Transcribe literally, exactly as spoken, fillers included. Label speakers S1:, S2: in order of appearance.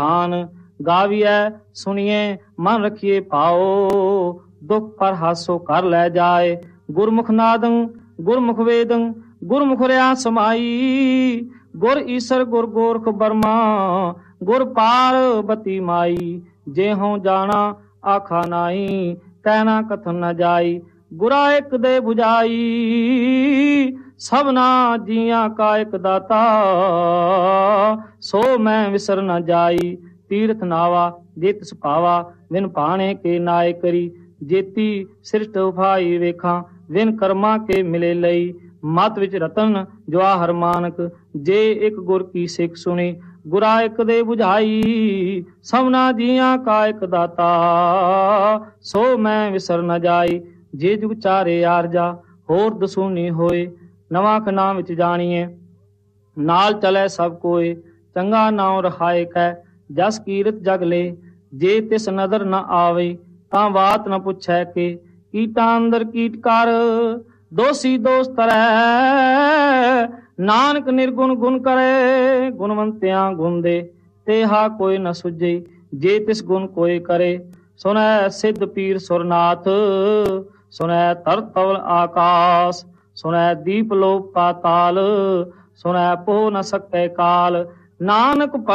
S1: गाविए सुनिए मन रखिए पाओ, दुख पर हासो कर ले जाए। गुरमुख नादं गुरमुख वेदं गुरमुख रहा समाई, गुर ईसर गुर गोरख बर्मा गुर पार्वती माई। जे हों जाना आखा नाई, कहना कथन न जाई। गुरा एक दे बुझाई, सबना जिया का एक दाता, सो मैं विसर न जाई। तीर्थ नावा जे तिस पावा, विन पाणे के नाय करी। जेती सृष्ट उफाई वेखा, विन कर्मा के मिले लई। मत विच रतन जवाहर मानक, जे एक गुर की सिख सुनी। गुरा एक दे बुझाई, सबना जिया का एक दाता, सो मैं विसर न जाई। जे जुग चारे आरजा होर दसूनी होए, नवा खना विच जाणीए। नाल चले सब कोए, चंगा नाम रखाए कै। जस कीरत जग ले, जे तिस नदर न आवे। तां बात न पुछै के, कीटा अंदर कीट कर। दोषी दोष तरੈ, नानक निर्गुण गुण करे। गुणवंतियां गुण दे, तेहा कोई न सुझे। जे तिस गुण कोई करे, सुनै सिद्ध पीर सुरनाथ। सुनै तरत तवल आकाश, सुनै दीप लोक पाताल। सुनै पोह न सकै काल, नानक